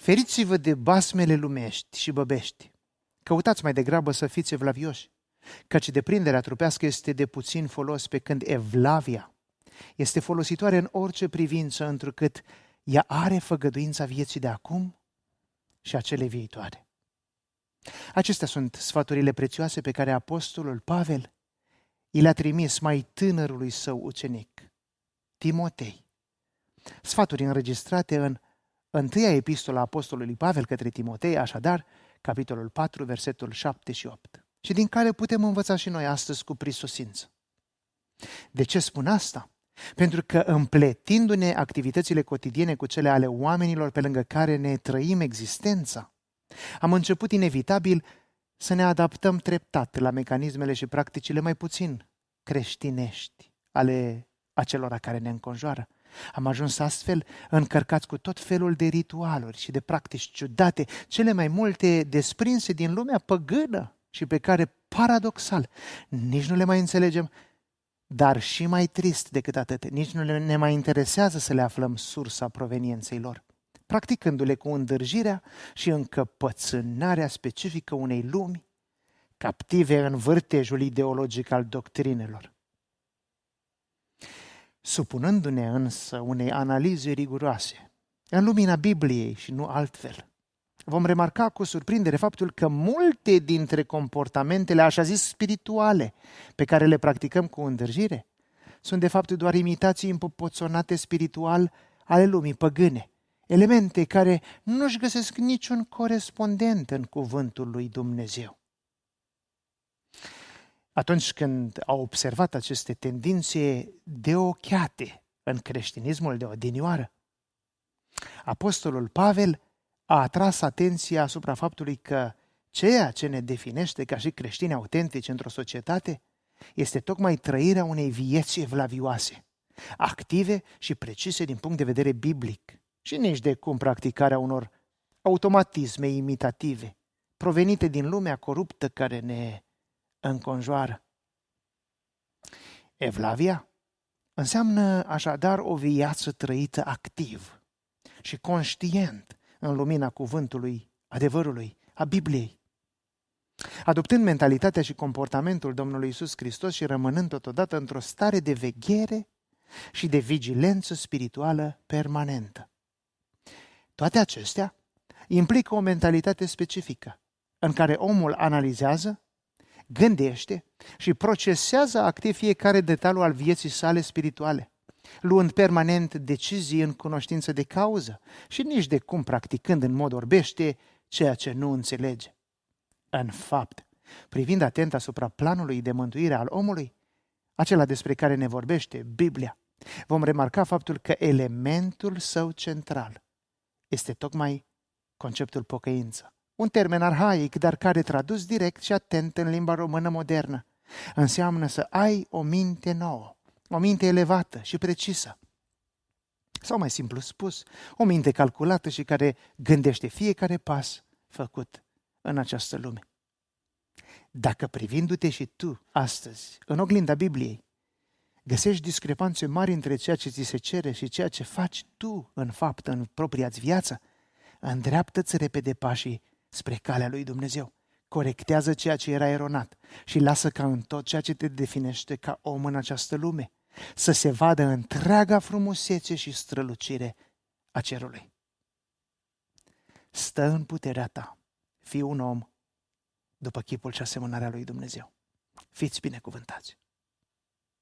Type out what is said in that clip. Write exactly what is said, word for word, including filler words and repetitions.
Feriți-vă de basmele lumești și băbești. Căutați mai degrabă să fiți evlavioși, căci deprinderea trupească este de puțin folos, pe când evlavia este folositoare în orice privință, întrucât ea are făgăduința vieții de acum și a cele viitoare. Acestea sunt sfaturile prețioase pe care apostolul Pavel i le-a trimis mai tânărului său ucenic, Timotei. Sfaturi înregistrate în întâia epistolă a apostolului Pavel către Timotei, așadar, capitolul patru, versetul șapte și opt, și din care putem învăța și noi astăzi cu prisosință. De ce spun asta? Pentru că împletindu-ne activitățile cotidiene cu cele ale oamenilor pe lângă care ne trăim existența, am început inevitabil să ne adaptăm treptat la mecanismele și practicile mai puțin creștinești ale acelora care ne înconjoară. Am ajuns astfel încărcați cu tot felul de ritualuri și de practici ciudate, cele mai multe desprinse din lumea păgână și pe care, paradoxal, nici nu le mai înțelegem, dar și mai trist decât atât, nici nu ne mai interesează să le aflăm sursa provenienței lor, practicându-le cu îndârjirea și încăpățânarea specifică unei lumi captive în vârtejul ideologic al doctrinelor. Supunându-ne însă unei analize riguroase, în lumina Bibliei și nu altfel, vom remarca cu surprindere faptul că multe dintre comportamentele așa zis spirituale pe care le practicăm cu îndârjire sunt de fapt doar imitații împopoțonate spiritual ale lumii păgâne, elemente care nu-și găsesc niciun corespondent în cuvântul lui Dumnezeu. Atunci când au observat aceste tendințe deochiate în creștinismul de odinioară, apostolul Pavel a atras atenția asupra faptului că ceea ce ne definește ca și creștini autentici într-o societate este tocmai trăirea unei vieți evlavioase, active și precise din punct de vedere biblic și nici de cum practicarea unor automatisme imitative provenite din lumea coruptă care ne înconjoară. Evlavia înseamnă așadar o viață trăită activ și conștient în lumina cuvântului, adevărului, a Bibliei. Adoptând mentalitatea și comportamentul Domnului Iisus Hristos și rămânând totodată într-o stare de veghere și de vigilență spirituală permanentă. Toate acestea implică o mentalitate specifică, în care omul analizează, gândește și procesează activ fiecare detaliu al vieții sale spirituale, luând permanent decizii în cunoștință de cauză și nici de cum practicând în mod orbește ceea ce nu înțelege. În fapt, privind atent asupra planului de mântuire al omului, acela despre care ne vorbește Biblia, vom remarca faptul că elementul său central este tocmai conceptul pocăință. Un termen arhaic, dar care, tradus direct și atent în limba română modernă, înseamnă să ai o minte nouă, o minte elevată și precisă. Sau mai simplu spus, o minte calculată și care gândește fiecare pas făcut în această lume. Dacă privindu-te și tu astăzi în oglinda Bibliei, găsești discrepanțe mari între ceea ce ți se cere și ceea ce faci tu în fapt în propria-ți viață, îndreaptă-ți repede pașii spre calea lui Dumnezeu. Corectează ceea ce era eronat și lasă ca în tot ceea ce te definește ca om în această lume să se vadă întreaga frumusețe și strălucire a cerului. Stă în puterea ta, fii un om după chipul și asemănarea lui Dumnezeu. Fiți binecuvântați!